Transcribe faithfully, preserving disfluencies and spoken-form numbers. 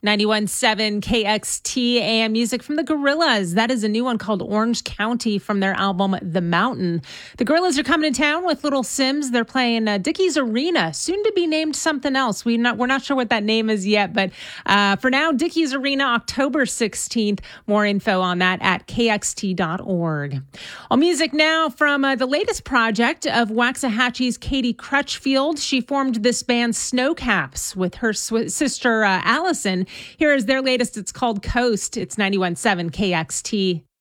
ninety-one point seven K X T A M music from the Gorillaz. That is a new one called Orange County from their album The Mountain. The Gorillaz are coming to town with Little Sims. They're playing uh, Dickies Arena, soon to be named something else. We not, we're not sure what that name is yet, but uh, for now, Dickies Arena, October sixteenth. More info on that at K X T dot org. All music now from uh, the latest project of Waxahachie's Katie Crutchfield. She formed this band Snowcaps with her sw- sister uh, Allison. Here is their latest. It's called Coast. It's ninety-one point seven K X T.